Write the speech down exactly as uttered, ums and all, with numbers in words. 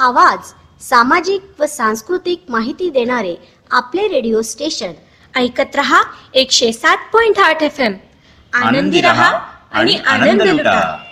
आवाज, सामाजिक व सांस्कृतिक माहिती देणारे आपले रेडिओ स्टेशन. ऐकत रहा एकशे सात पॉइंट आठ एफ एम. आनंदी रहा आणि आनंद लुटा.